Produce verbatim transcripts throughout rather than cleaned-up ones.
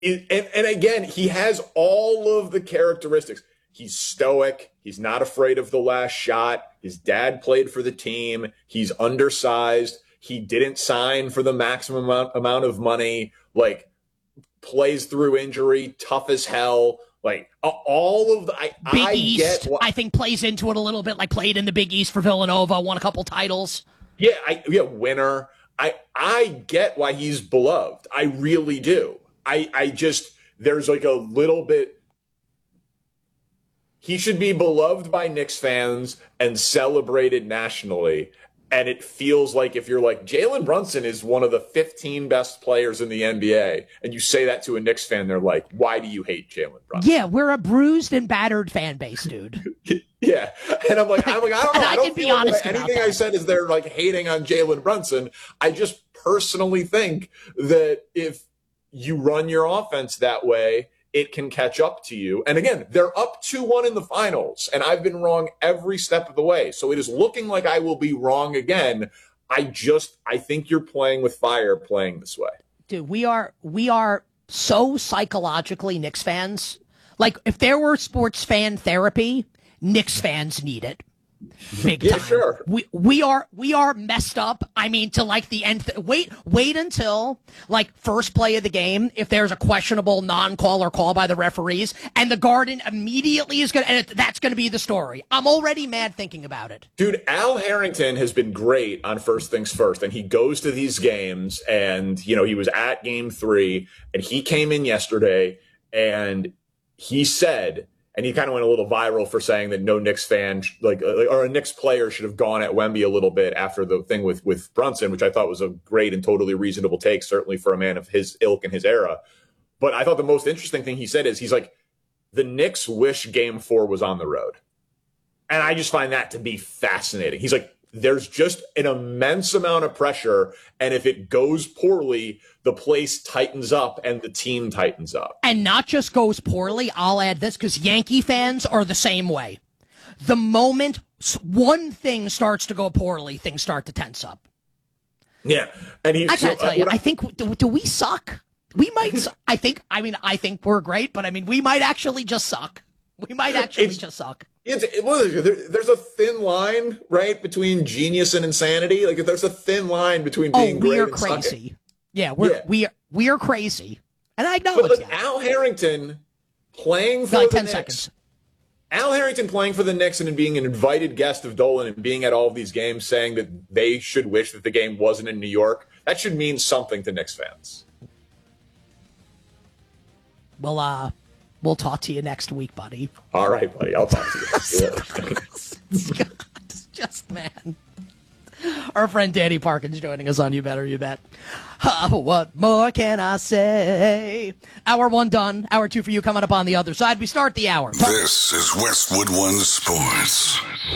It, and, and again, he has all of the characteristics. He's stoic. He's not afraid of the last shot. His dad played for the team. He's undersized. He didn't sign for the maximum amount, amount of money. Like, plays through injury, tough as hell. Like, all of the, I, Big I East, get what, I think plays into it a little bit, like played in the Big East for Villanova, won a couple titles. Yeah, I, yeah, winner. I, I get why he's beloved. I really do. I, I just, there's like a little bit, he should be beloved by Knicks fans and celebrated nationally. And it feels like if you're like, Jalen Brunson is one of the fifteen best players in the N B A, and you say that to a Knicks fan, they're like, why do you hate Jalen Brunson? Yeah, we're a bruised and battered fan base, dude. Yeah. And I'm like, I'm like, I don't know. I I don't can be feel like honest about anything that. I said is they're like hating on Jalen Brunson. I just personally think that if you run your offense that way, it can catch up to you. And again, they're up two one in the finals, and I've been wrong every step of the way. So it is looking like I will be wrong again. I just, I think you're playing with fire playing this way. Dude, we are, we are so psychologically Knicks fans. Like, if there were sports fan therapy, Knicks fans need it. Big Yeah, time. sure. We we are we are messed up. I mean, to like the end. Th- wait wait until like first play of the game. If there's a questionable non-call or call by the referees, and the Garden immediately is gonna, and it, that's gonna be the story. I'm already mad thinking about it. Dude, Al Harrington has been great on First Things First, and he goes to these games, and you know he was at Game Three, and he came in yesterday, and he said. And he kind of went a little viral for saying that no Knicks fan, like, or a Knicks player should have gone at Wemby a little bit after the thing with, with Brunson, which I thought was a great and totally reasonable take, certainly for a man of his ilk and his era. But I thought the most interesting thing he said is he's like, the Knicks wish game four was on the road. And I just find that to be fascinating. He's like, there's just an immense amount of pressure. And if it goes poorly, the place tightens up and the team tightens up. And not just goes poorly, I'll add this, because Yankee fans are the same way. The moment one thing starts to go poorly, things start to tense up. Yeah. And he, I gotta so, tell uh, you, I, I think, do, do we suck? We might, su- I think, I mean, I think we're great, but I mean, we might actually just suck. We might actually It's- just suck. It's, it, well, there, there's a thin line, right, between genius and insanity. Like, there's a thin line between being Oh, great we are and crazy. sucking. Yeah, we're Yeah. we are we are crazy, and I But acknowledge look, that. Al Harrington playing for Like the ten Knicks. seconds. Al Harrington playing for the Knicks and being an invited guest of Dolan and being at all of these games, saying that they should wish that the game wasn't in New York. That should mean something to Knicks fans. Well, uh, we'll talk to you next week, buddy. All right, buddy. I'll talk to you. It's just man. Our friend Danny Parkins joining us on You Better You Bet. Uh, what more can I say? Hour one done. Hour two for you coming up on the other side. We start the hour. This is Westwood One Sports.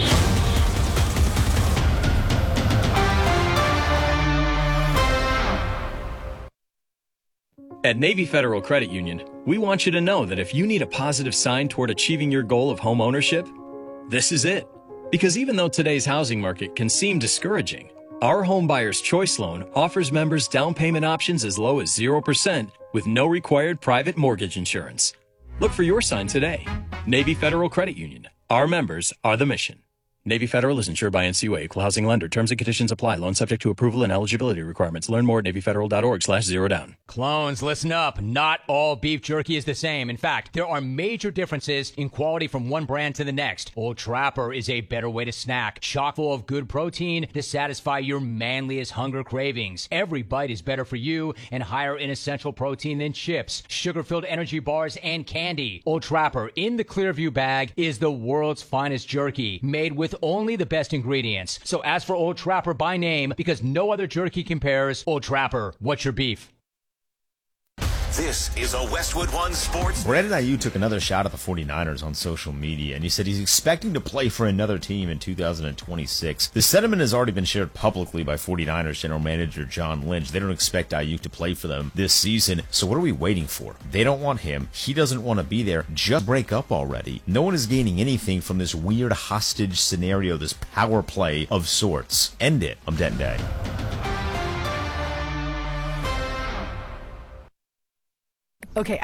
At Navy Federal Credit Union, we want you to know that if you need a positive sign toward achieving your goal of home ownership, this is it. Because even though today's housing market can seem discouraging, our Home Buyer's Choice Loan offers members down payment options as low as zero percent with no required private mortgage insurance. Look for your sign today. Navy Federal Credit Union. Our members are the mission. Navy Federal is insured by N C U A, Equal Housing Lender. Terms and conditions apply. Loan subject to approval and eligibility requirements. Learn more at NavyFederal.org slash zero down. Clones, listen up. Not all beef jerky is the same. In fact, there are major differences in quality from one brand to the next. Old Trapper is a better way to snack, chock full of good protein to satisfy your manliest hunger cravings. Every bite is better for you and higher in essential protein than chips, sugar-filled energy bars, and candy. Old Trapper in the Clearview bag is the world's finest jerky, made with only the best ingredients. So ask for Old Trapper by name because no other jerky compares. Old Trapper, what's your beef? This is a Westwood One Sports. Brandon Ayuk took another shot at the 49ers on social media, and he said he's expecting to play for another team in two thousand twenty-six. The sentiment has already been shared publicly by 49ers general manager John Lynch. They don't expect Ayuk to play for them this season, so what are we waiting for? They don't want him. He doesn't want to be there. Just break up already. No one is gaining anything from this weird hostage scenario, this power play of sorts. End it. I'm Denton Day. Okay,